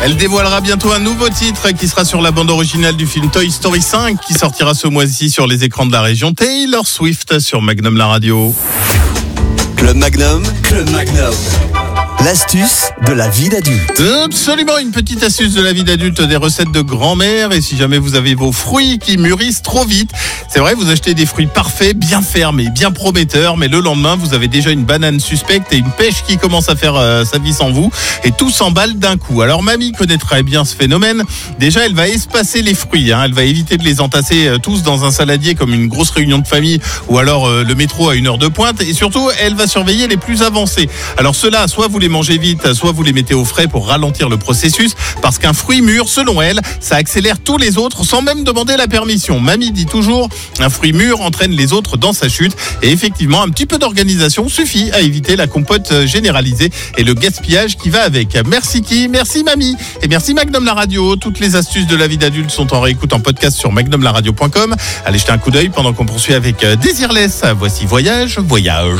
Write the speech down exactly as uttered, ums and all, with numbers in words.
Elle dévoilera bientôt un nouveau titre qui sera sur la bande originale du film Toy Story cinq qui sortira ce mois-ci sur les écrans de la région. Taylor Swift sur Magnum la radio. Club Magnum, Club Magnum. L'astuce de la vie d'adulte. Absolument, une petite astuce de la vie d'adulte, des recettes de grand-mère. Et si jamais vous avez vos fruits qui mûrissent trop vite, c'est vrai, vous achetez des fruits parfaits, bien fermes et bien prometteurs, mais le lendemain, vous avez déjà une banane suspecte et une pêche qui commence à faire euh, sa vie sans vous, et tout s'emballe d'un coup. Alors mamie connaît très bien ce phénomène. Déjà, elle va espacer les fruits, hein. Elle va éviter de les entasser euh, tous dans un saladier comme une grosse réunion de famille, ou alors euh, le métro à une heure de pointe. Et surtout, elle va surveiller les plus avancés. Alors ceux-là, soit vous les mangez vite, soit vous les mettez au frais pour ralentir le processus, parce qu'un fruit mûr, selon elle, ça accélère tous les autres sans même demander la permission. Mamie dit toujours, un fruit mûr entraîne les autres dans sa chute, et effectivement, un petit peu d'organisation suffit à éviter la compote généralisée et le gaspillage qui va avec. Merci qui, merci mamie, et merci Magnum la radio. Toutes les astuces de la vie d'adulte sont en réécoute en podcast sur magnum la radio point com. Allez jeter un coup d'œil pendant qu'on poursuit avec Désirless. Voici Voyage, Voyage.